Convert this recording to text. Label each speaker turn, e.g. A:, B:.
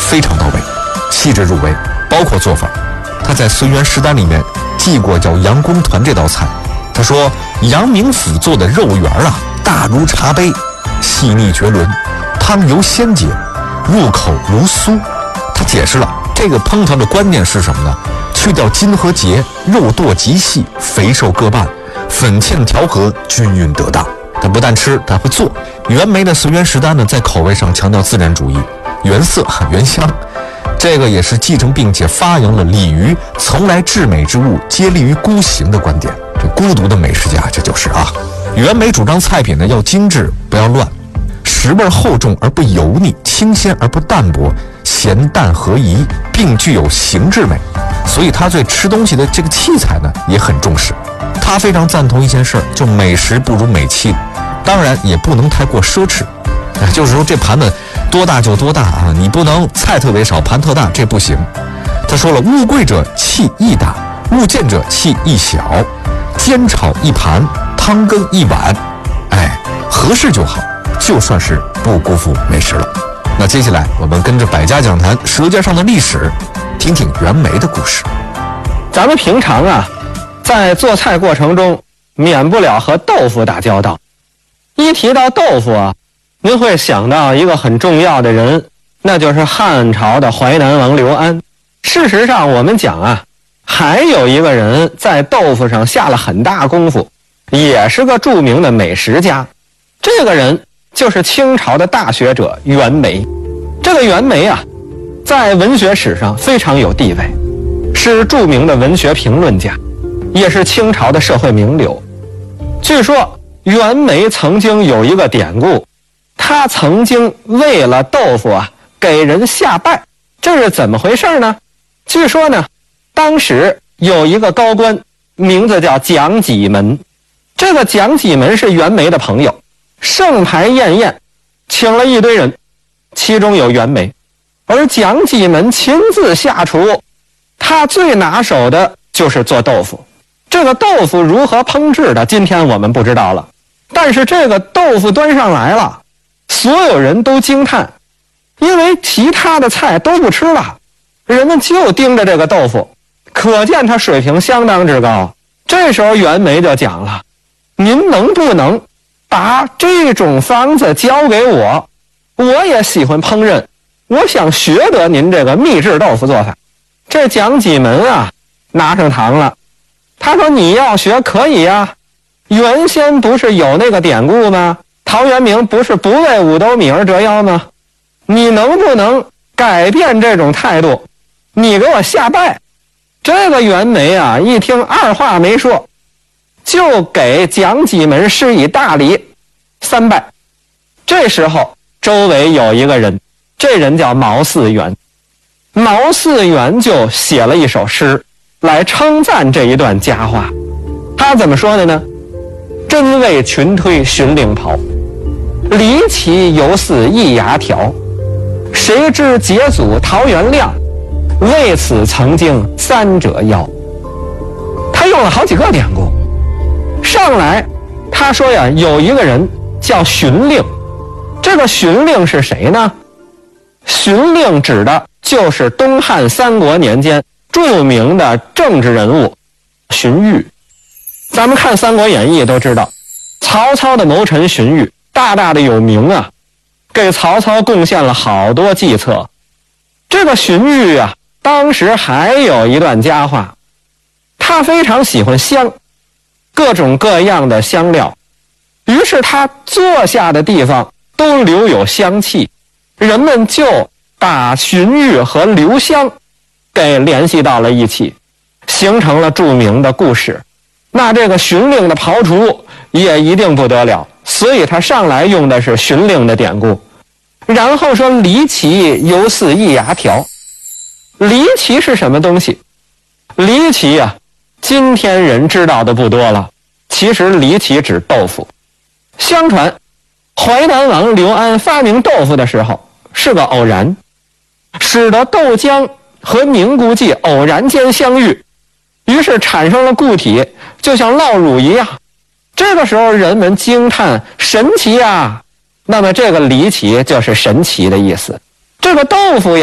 A: 非常到位，细致入微，包括做法。他在《随园食单》里面记过叫杨公团这道菜，他说杨明府做的肉圆啊，大如茶杯，细腻绝伦，汤油鲜洁，入口如酥。他解释了这个烹调的观念是什么呢？去掉筋和节，肉剁极细，肥瘦各半，粉芡调和，均匀得当。他不但吃，他会做。袁枚的《随园食单》呢，在口味上强调自然主义，原色原香，这个也是继承并且发扬了李渔从来至美之物皆立于孤行的观点。这孤独的美食家，这就是啊。袁枚主张菜品呢要精致，不要乱，食味厚重而不油腻，清鲜而不淡薄，咸淡合宜，并具有形制美。所以他对吃东西的这个器材呢也很重视。他非常赞同一件事，就美食不如美器，当然也不能太过奢侈。就是说这盘子多大就多大啊，你不能菜特别少，盘特大，这不行。他说了，物贵者器宜大，物贱者器宜小，煎炒一盘，汤羹一碗，合适就好，就算是不辜负美食了。那接下来我们跟着百家讲坛《舌尖上的历史》，听听袁枚的故事。
B: 咱们平常啊，在做菜过程中免不了和豆腐打交道。一提到豆腐啊，您会想到一个很重要的人，那就是汉朝的淮南王刘安。事实上我们讲啊，还有一个人在豆腐上下了很大功夫，也是个著名的美食家。这个人就是清朝的大学者袁枚。这个袁枚啊，在文学史上非常有地位，是著名的文学评论家，也是清朝的社会名流。据说袁枚曾经有一个典故，他曾经为了豆腐啊给人下拜。这是怎么回事呢？据说呢，当时有一个高官，名字叫蒋己门。这个蒋己门是袁枚的朋友，盛牌宴宴，请了一堆人，其中有袁枚。而蒋己门亲自下厨，他最拿手的就是做豆腐。这个豆腐如何烹制的，今天我们不知道了。但是这个豆腐端上来了，所有人都惊叹，因为其他的菜都不吃了，人们就盯着这个豆腐，可见他水平相当之高。这时候袁枚就讲了，您能不能把这种方子教给我？我也喜欢烹饪，我想学得您这个秘制豆腐做法。这蒋己门啊，拿上糖了。他说你要学可以啊，原先不是有那个典故吗？陶渊明不是不为五斗米而折腰吗？你能不能改变这种态度？你给我下拜。这个袁枚啊，一听二话没说，就给蒋己门施以大礼，3拜。这时候周围有一个人，这人叫毛嗣源。毛嗣源就写了一首诗来称赞这一段佳话。他怎么说的呢？真为群推寻令袍，离奇犹似一牙条。谁知节祖陶元亮，为此曾经3折腰。他用了好几个典故。上来他说呀，有一个人叫荀令。这个荀令是谁呢？荀令指的就是东汉3国年间著名的政治人物荀彧。咱们看《三国演义》都知道，曹操的谋臣荀彧大大的有名啊，给曹操贡献了好多计策。这个荀彧啊，当时还有一段佳话，他非常喜欢香，各种各样的香料，于是他坐下的地方都留有香气，人们就把荀彧和刘香给联系到了一起，形成了著名的故事。那这个荀令的庖厨也一定不得了，所以他上来用的是荀令的典故。然后说离奇犹似一牙条。离奇是什么东西？离奇啊，今天人知道的不多了，其实离奇指豆腐。相传淮南王刘安发明豆腐的时候是个偶然，使得豆浆和凝固剂偶然间相遇，于是产生了固体，就像酪乳一样。这个时候人们惊叹神奇啊，那么这个离奇就是神奇的意思。这个豆腐